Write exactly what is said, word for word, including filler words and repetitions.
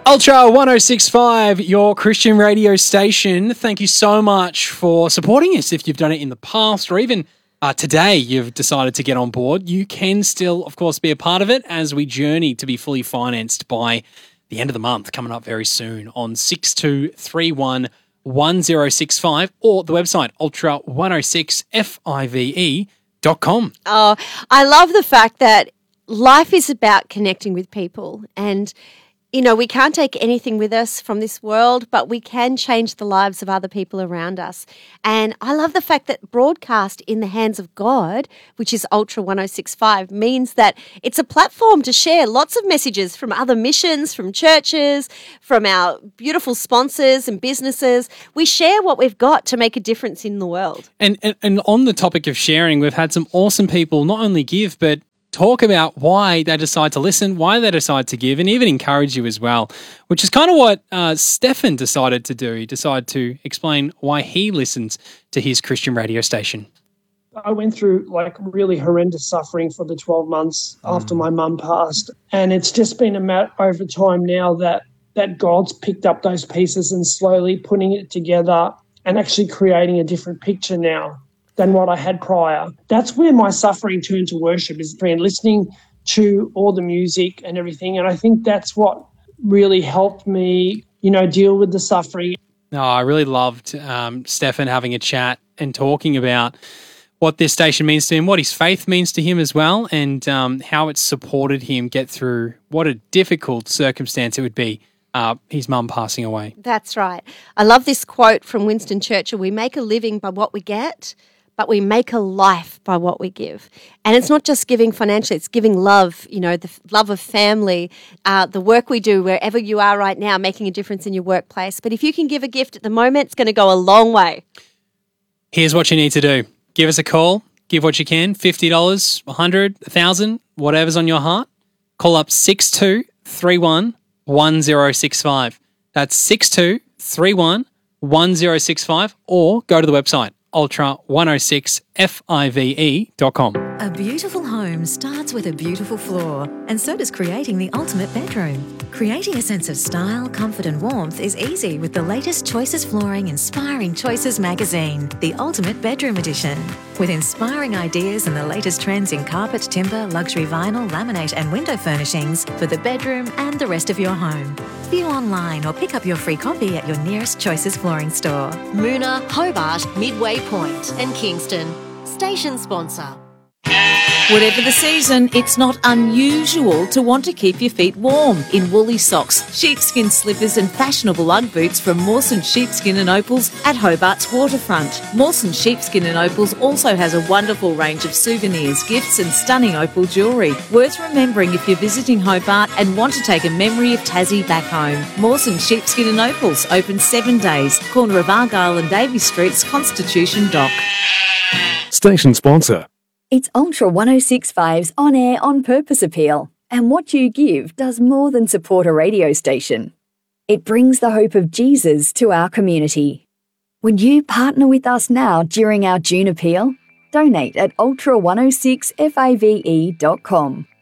Ultra one oh six point five, your Christian radio station. Thank you so much for supporting us. If you've done it in the past or even uh, today you've decided to get on board, you can still, of course, be a part of it as we journey to be fully financed by the end of the month, coming up very soon on six two three one one oh six five or the website ultra one oh six five dot com. Oh, I love the fact that life is about connecting with people, and you know, we can't take anything with us from this world, but we can change the lives of other people around us. And I love the fact that broadcast in the hands of God, which is Ultra one oh six point five, means that it's a platform to share lots of messages from other missions, from churches, from our beautiful sponsors and businesses. We share what we've got to make a difference in the world. And, and, and on the topic of sharing, we've had some awesome people not only give, but talk about why they decide to listen, why they decide to give, and even encourage you as well, which is kind of what uh, Stefan decided to do. He decided to explain why he listens to his Christian radio station. I went through like really horrendous suffering for the twelve months mm. after my mum passed. And it's just been a matter over time now that, that God's picked up those pieces and slowly putting it together and actually creating a different picture now than what I had prior. That's where my suffering turned to worship, is listening to all the music and everything. And I think that's what really helped me, you know, deal with the suffering. No, I really loved um, Stefan having a chat and talking about what this station means to him, what his faith means to him as well, and um, how it's supported him get through what a difficult circumstance it would be, uh, his mum passing away. That's right. I love this quote from Winston Churchill: "We make a living by what we get, but we make a life by what we give." And it's not just giving financially, it's giving love, you know, the f- love of family, uh, the work we do wherever you are right now, making a difference in your workplace. But if you can give a gift at the moment, it's going to go a long way. Here's what you need to do. Give us a call. Give what you can, fifty dollars, one hundred dollars, one thousand dollars, whatever's on your heart. Call up six two three one one oh six five. That's six two three one one oh six five, or go to the website ultra one oh six five dot com. A beautiful home starts with a beautiful floor, and so does creating the ultimate bedroom. Creating a sense of style, comfort and warmth is easy with the latest Choices Flooring Inspiring Choices magazine, the Ultimate Bedroom Edition. With inspiring ideas and the latest trends in carpet, timber, luxury vinyl, laminate and window furnishings for the bedroom and the rest of your home. View online or pick up your free copy at your nearest Choices Flooring store. Moona, Hobart, Midway Point and Kingston. Station sponsor. Whatever the season, it's not unusual to want to keep your feet warm in woolly socks, sheepskin slippers and fashionable Ugg boots from Mawson Sheepskin and Opals at Hobart's waterfront. Mawson Sheepskin and Opals also has a wonderful range of souvenirs, gifts and stunning opal jewellery. Worth remembering if you're visiting Hobart and want to take a memory of Tassie back home. Mawson Sheepskin and Opals, open seven days, corner of Argyle and Davey Streets, Constitution Dock. Station sponsor. It's Ultra one oh six point five's on-air, on-purpose appeal, and what you give does more than support a radio station. It brings the hope of Jesus to our community. Would you partner with us now during our June appeal? Donate at ultra one oh six five dot com.